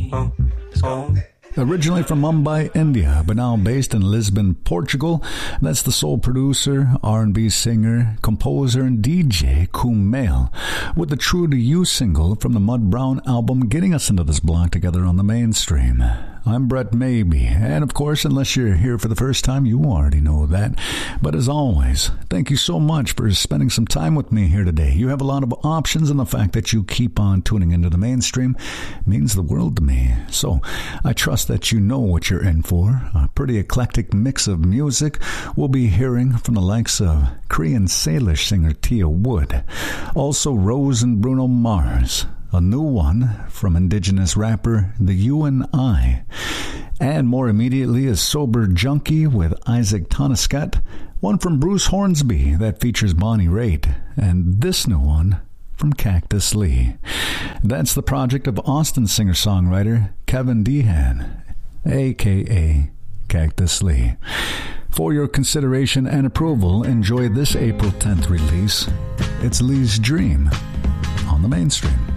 Originally from Mumbai, India, but now based in Lisbon, Portugal, that's the soul producer, R&B singer, composer, and DJ Kumail, with the True to You single from the Mud Brown album getting us into this block together on the mainstream. I'm Brett Maybe, and of course, unless you're here for the first time, you already know that. But as always, thank you so much for spending some time with me here today. You have a lot of options, and the fact that you keep on tuning into the mainstream means the world to me. So I trust that you know what you're in for. A pretty eclectic mix of music. We'll be hearing from the likes of Korean Salish singer Tia Wood, also Rose and Bruno Mars, a new one from indigenous rapper The You and I, and more immediately a sober junkie with Isaac Toniscat, one from Bruce Hornsby that features Bonnie Raitt, and this new one from Cactus Lee. That's the project of Austin singer-songwriter Kevin Dehan, a.k.a. Cactus Lee. For your consideration and approval, enjoy this April 10th release. It's Lee's Dream on the mainstream.